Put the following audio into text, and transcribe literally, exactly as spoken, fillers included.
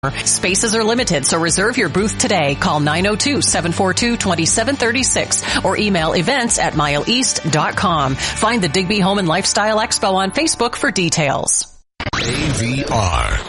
Spaces are limited, so reserve your booth today. Call nine oh two, seven four two, two seven three six or email events at mile east dot com. Find the Digby Home and Lifestyle Expo on Facebook for details. A V R,